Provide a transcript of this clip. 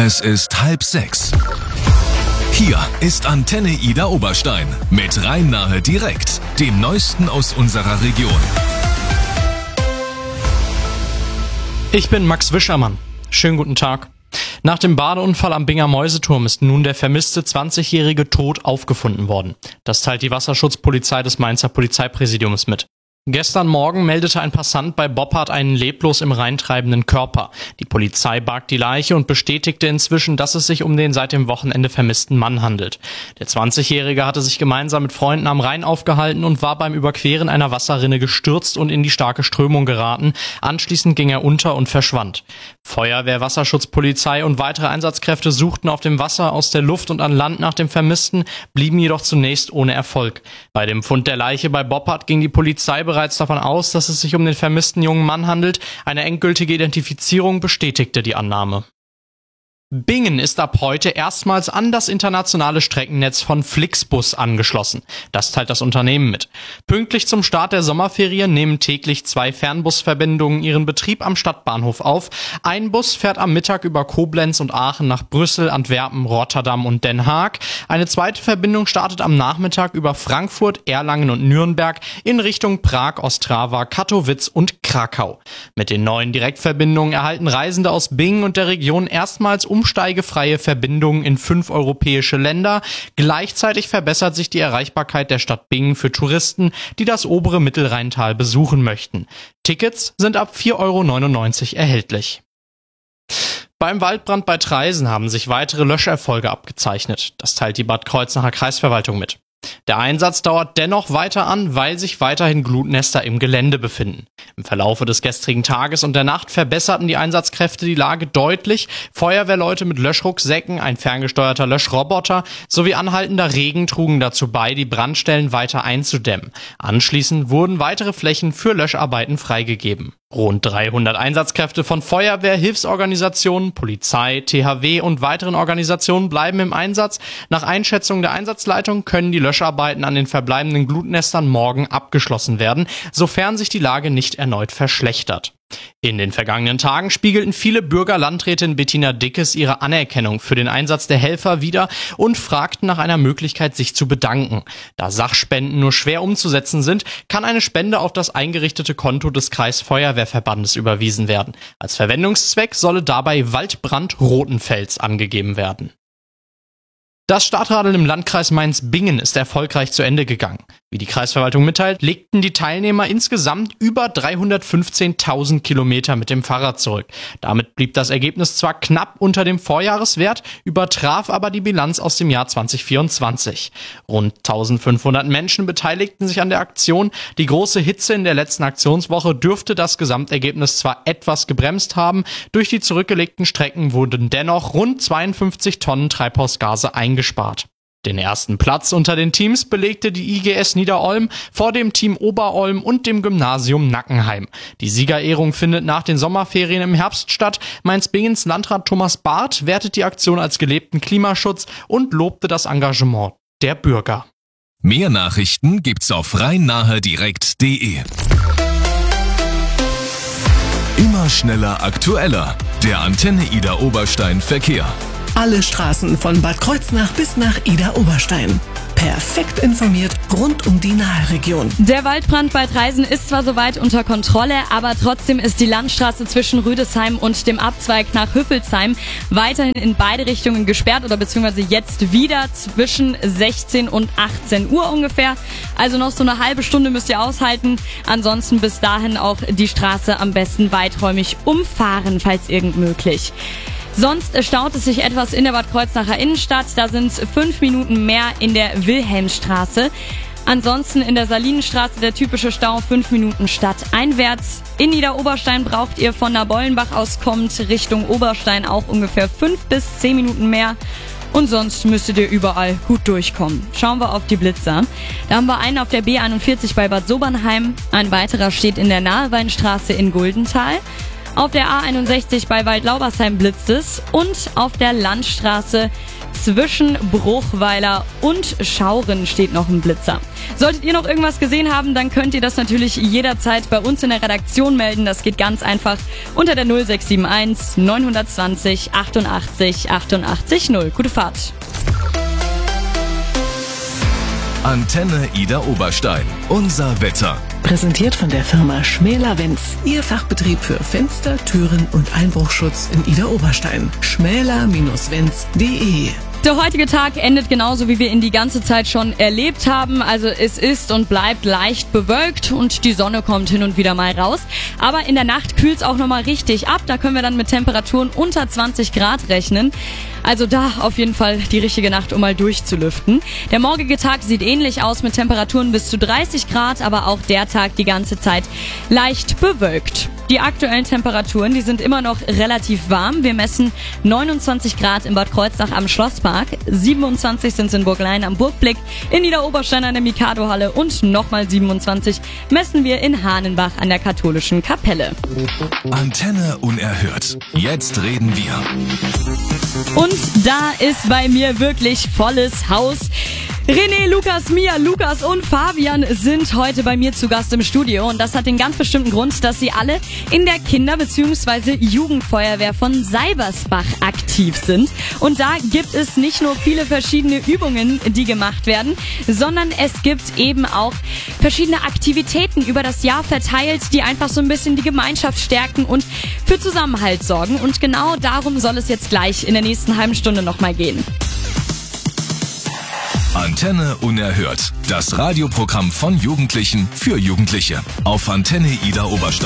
Es ist 5:30. Hier ist Antenne Ida Oberstein mit Rhein-Nahe direkt, dem Neuesten aus unserer Region. Ich bin Max Wischermann. Schönen guten Tag. Nach dem Badeunfall am Binger Mäuseturm ist nun der vermisste 20-Jährige tot aufgefunden worden. Das teilt die Wasserschutzpolizei des Mainzer Polizeipräsidiums mit. Gestern Morgen meldete ein Passant bei Boppard einen leblos im Rhein treibenden Körper. Die Polizei barg die Leiche und bestätigte inzwischen, dass es sich um den seit dem Wochenende vermissten Mann handelt. Der 20-Jährige hatte sich gemeinsam mit Freunden am Rhein aufgehalten und war beim Überqueren einer Wasserrinne gestürzt und in die starke Strömung geraten. Anschließend ging er unter und verschwand. Feuerwehr, Wasserschutzpolizei und weitere Einsatzkräfte suchten auf dem Wasser, aus der Luft und an Land nach dem Vermissten, blieben jedoch zunächst ohne Erfolg. Bei dem Fund der Leiche bei Boppard ging die Polizei bereits davon aus, dass es sich um den vermissten jungen Mann handelt. Eine endgültige Identifizierung bestätigte die Annahme. Bingen ist ab heute erstmals an das internationale Streckennetz von Flixbus angeschlossen. Das teilt das Unternehmen mit. Pünktlich zum Start der Sommerferien nehmen täglich 2 Fernbusverbindungen ihren Betrieb am Stadtbahnhof auf. Ein Bus fährt am Mittag über Koblenz und Aachen nach Brüssel, Antwerpen, Rotterdam und Den Haag. Eine zweite Verbindung startet am Nachmittag über Frankfurt, Erlangen und Nürnberg in Richtung Prag, Ostrava, Katowice und Krakau. Mit den neuen Direktverbindungen erhalten Reisende aus Bingen und der Region erstmals umsteigefreie Verbindungen in 5 europäische Länder. Gleichzeitig verbessert sich die Erreichbarkeit der Stadt Bingen für Touristen, die das obere Mittelrheintal besuchen möchten. Tickets sind ab 4,99 € erhältlich. Beim Waldbrand bei Traisen haben sich weitere Löscherfolge abgezeichnet. Das teilt die Bad Kreuznacher Kreisverwaltung mit. Der Einsatz dauert dennoch weiter an, weil sich weiterhin Glutnester im Gelände befinden. Im Verlaufe des gestrigen Tages und der Nacht verbesserten die Einsatzkräfte die Lage deutlich. Feuerwehrleute mit Löschrucksäcken, ein ferngesteuerter Löschroboter sowie anhaltender Regen trugen dazu bei, die Brandstellen weiter einzudämmen. Anschließend wurden weitere Flächen für Löscharbeiten freigegeben. Rund 300 Einsatzkräfte von Feuerwehr, Hilfsorganisationen, Polizei, THW und weiteren Organisationen bleiben im Einsatz. Nach Einschätzung der Einsatzleitung können die Löscharbeiten an den verbleibenden Glutnestern morgen abgeschlossen werden, sofern sich die Lage nicht erneut verschlechtert. In den vergangenen Tagen spiegelten viele Bürgerlandrätin Bettina Dickes ihre Anerkennung für den Einsatz der Helfer wider und fragten nach einer Möglichkeit, sich zu bedanken. Da Sachspenden nur schwer umzusetzen sind, kann eine Spende auf das eingerichtete Konto des Kreisfeuerwehrverbandes überwiesen werden. Als Verwendungszweck solle dabei Waldbrand Rotenfels angegeben werden. Das Stadtradeln im Landkreis Mainz-Bingen ist erfolgreich zu Ende gegangen. Wie die Kreisverwaltung mitteilt, legten die Teilnehmer insgesamt über 315.000 Kilometer mit dem Fahrrad zurück. Damit blieb das Ergebnis zwar knapp unter dem Vorjahreswert, übertraf aber die Bilanz aus dem Jahr 2024. Rund 1.500 Menschen beteiligten sich an der Aktion. Die große Hitze in der letzten Aktionswoche dürfte das Gesamtergebnis zwar etwas gebremst haben, durch die zurückgelegten Strecken wurden dennoch rund 52 Tonnen Treibhausgase eingespart. Den ersten Platz unter den Teams belegte die IGS Niederolm vor dem Team Oberolm und dem Gymnasium Nackenheim. Die Siegerehrung findet nach den Sommerferien im Herbst statt. Mainz-Bingens Landrat Thomas Barth wertet die Aktion als gelebten Klimaschutz und lobte das Engagement der Bürger. Mehr Nachrichten gibt's auf rhein-nahe-direkt.de. Immer schneller, aktueller. Der Antenne Ida Oberstein Verkehr. Alle Straßen von Bad Kreuznach bis nach Ida Oberstein. Perfekt informiert rund um die Nahe-Region. Der Waldbrand bei Traisen ist zwar soweit unter Kontrolle, aber trotzdem ist die Landstraße zwischen Rüdesheim und dem Abzweig nach Hüffelsheim weiterhin in beide Richtungen gesperrt oder beziehungsweise jetzt wieder zwischen 16 und 18 Uhr ungefähr. Also noch so eine halbe Stunde müsst ihr aushalten. Ansonsten bis dahin auch die Straße am besten weiträumig umfahren, falls irgend möglich. Sonst staut es sich etwas in der Bad Kreuznacher Innenstadt. Da sind es 5 Minuten mehr in der Wilhelmstraße. Ansonsten in der Salinenstraße der typische Stau 5 Minuten stadteinwärts. In Niederoberstein braucht ihr von Nabollenbach aus kommt Richtung Oberstein auch ungefähr 5 bis 10 Minuten mehr. Und sonst müsstet ihr überall gut durchkommen. Schauen wir auf die Blitzer. Da haben wir einen auf der B41 bei Bad Sobernheim. Ein weiterer steht in der Naheweinstraße in Guldenthal. Auf der A61 bei Waldlaubersheim blitzt es und auf der Landstraße zwischen Bruchweiler und Schauren steht noch ein Blitzer. Solltet ihr noch irgendwas gesehen haben, dann könnt ihr das natürlich jederzeit bei uns in der Redaktion melden. Das geht ganz einfach unter der 0671 920 88 88 0. Gute Fahrt. Antenne Ida Oberstein. Unser Wetter. Präsentiert von der Firma Schmäler-Wenz. Ihr Fachbetrieb für Fenster, Türen und Einbruchschutz in Ida Oberstein. schmäler-wenz.de. Der heutige Tag endet genauso, wie wir ihn die ganze Zeit schon erlebt haben. Also es ist und bleibt leicht bewölkt und die Sonne kommt hin und wieder mal raus. Aber in der Nacht kühlt es auch nochmal richtig ab. Da können wir dann mit Temperaturen unter 20 Grad rechnen. Also da auf jeden Fall die richtige Nacht, um mal durchzulüften. Der morgige Tag sieht ähnlich aus mit Temperaturen bis zu 30 Grad, aber auch der Tag die ganze Zeit leicht bewölkt. Die aktuellen Temperaturen, die sind immer noch relativ warm. Wir messen 29 Grad in Bad Kreuznach am Schlosspark, 27 sind es in Burglein am Burgblick, in Niederoberstein an der Mikado-Halle und nochmal 27 messen wir in Hahnenbach an der katholischen Kapelle. Antenne unerhört. Jetzt reden wir. Und da ist bei mir wirklich volles Haus. René, Lukas, Mia, Lukas und Fabian sind heute bei mir zu Gast im Studio und das hat den ganz bestimmten Grund, dass sie alle in der Kinder- bzw. Jugendfeuerwehr von Seibersbach aktiv sind. Und da gibt es nicht nur viele verschiedene Übungen, die gemacht werden, sondern es gibt eben auch verschiedene Aktivitäten über das Jahr verteilt, die einfach so ein bisschen die Gemeinschaft stärken und für Zusammenhalt sorgen. Und genau darum soll es jetzt gleich in der nächsten halben Stunde nochmal gehen. Antenne unerhört. Das Radioprogramm von Jugendlichen für Jugendliche. Auf Antenne Ida Oberstein.